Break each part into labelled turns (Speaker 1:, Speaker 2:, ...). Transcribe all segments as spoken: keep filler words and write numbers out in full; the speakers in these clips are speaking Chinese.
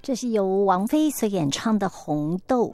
Speaker 1: 这是由王菲所演唱的《红豆》。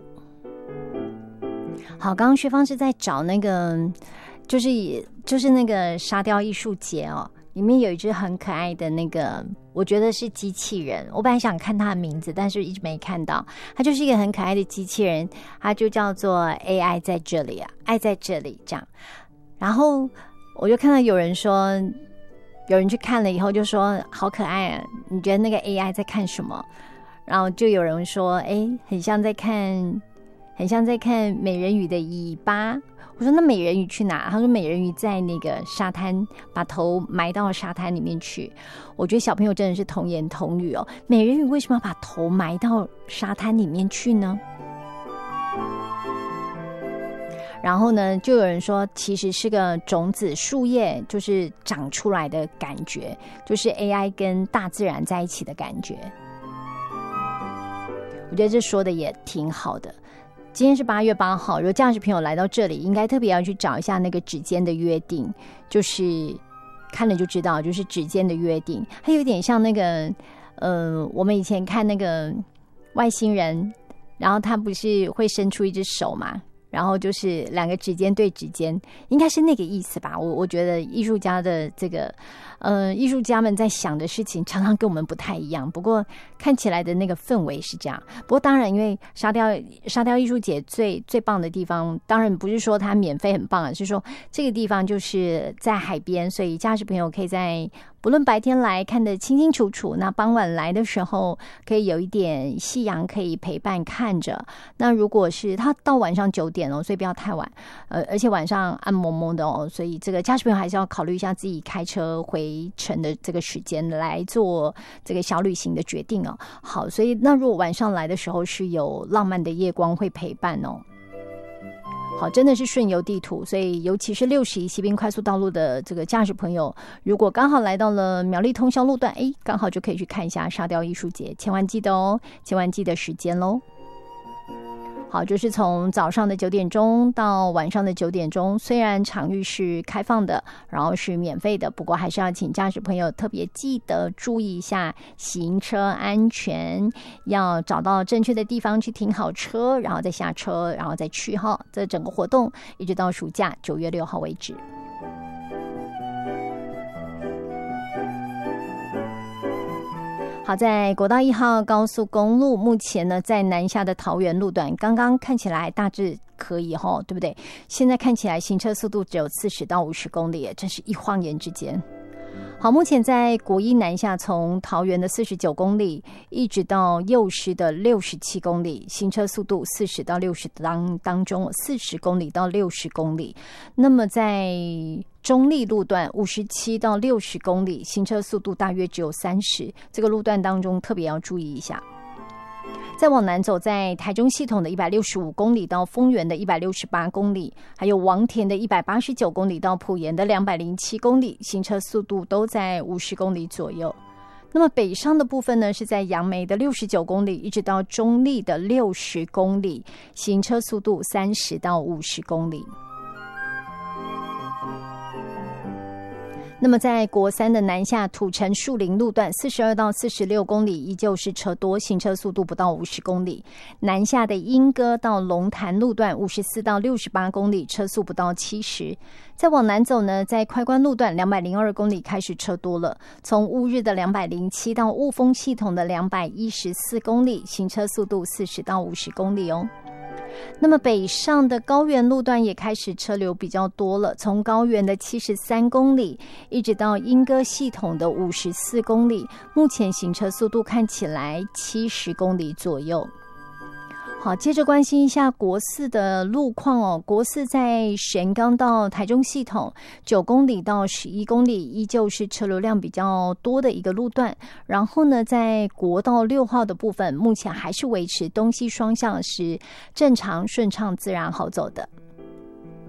Speaker 1: 好，刚刚薛芳是在找那个，就是就是那个沙雕艺术节哦，里面有一只很可爱的那个，我觉得是机器人。我本来想看它的名字，但是一直没看到。它就是一个很可爱的机器人，它就叫做 A I 在这里啊，爱在这里这样。然后我就看到有人说，有人去看了以后就说好可爱啊，你觉得那个 A I 在看什么？然后就有人说，哎，很像在看。很像在看美人鱼的尾巴。我说那美人鱼去哪？他说美人鱼在那个沙滩，把头埋到沙滩里面去。我觉得小朋友真的是童言童语哦。美人鱼为什么要把头埋到沙滩里面去呢？然后呢，就有人说其实是个种子树叶，就是长出来的感觉，就是 A I 跟大自然在一起的感觉。我觉得这说的也挺好的。今天是八月八号，如果驾驶朋友来到这里，应该特别要去找一下那个指尖的约定，就是看了就知道，就是指尖的约定，它有点像那个，呃，我们以前看那个外星人，然后他不是会伸出一只手嘛，然后就是两个指尖对指尖，应该是那个意思吧。我我觉得艺术家的这个，呃，艺术家们在想的事情常常跟我们不太一样，不过看起来的那个氛围是这样。不过当然，因为沙雕沙雕艺术节最最棒的地方，当然不是说它免费很棒，而是说这个地方就是在海边，所以驾驶朋友可以在不论白天来看得清清楚楚，那傍晚来的时候可以有一点夕阳可以陪伴看着。那如果是它到晚上九点哦，所以不要太晚，呃，而且晚上暗蒙蒙的哦，所以这个驾驶朋友还是要考虑一下自己开车回程的这个时间来做这个小旅行的决定哦。好，所以那如果晚上来的时候是有浪漫的夜光会陪伴哦。好，真的是顺游地图，所以尤其是六十一西滨快速道路的这个驾驶朋友，如果刚好来到了苗栗通霄路段，哎，刚好就可以去看一下沙雕艺术节，千万记得哦，千万记得时间咯。好，就是从早上的九点钟到晚上的九点钟，虽然场域是开放的，然后是免费的，不过还是要请驾驶朋友特别记得注意一下行车安全，要找到正确的地方去停好车，然后再下车，然后再去哈。这整个活动一直到暑假九月六号为止。好，在国道一号高速公路，目前呢在南下的桃园路段，刚刚看起来大致可以齁，对不对？现在看起来行车速度只有四十到五十公里，真是一晃眼之间。好，目前在国一南下，从桃园的四十九公里一直到幼师的六十七公里，行车速度四十到六十当当中，四十公里到六十公里。那么在中立路段五十七到六十公里，行车速度大约只有三十，这个路段当中特别要注意一下。再往南走，在台中系统的一百六十五公里到丰原的一百六十八公里，还有王田的一百八十九公里到埔盐的两百零七公里，行车速度都在五十公里左右。那么北上的部分呢，是在杨梅的六十九公里一直到中立的六十公里，行车速度三十到五十公里。那么在国三的南下土城树林路段四十二到四十六公里依旧是车多，行车速度不到五十公里。南下的莺歌到龙潭路段五十四到六十八公里，车速不到七十。再往南走呢，在快关路段两百零二公里开始车多了，从乌日的两百零七到雾峰系统的两百一十四公里，行车速度四十到五十公里哦。那么北上的高原路段也开始车流比较多了，从高原的七十三公里一直到莺歌系统的五十四公里，目前行车速度看起来七十公里左右。好，接着关心一下国四的路况哦。国四在神冈到台中系统九公里到十一公里，依旧是车流量比较多的一个路段。然后呢，在国道六号的部分，目前还是维持东西双向是正常、顺畅、自然好走的。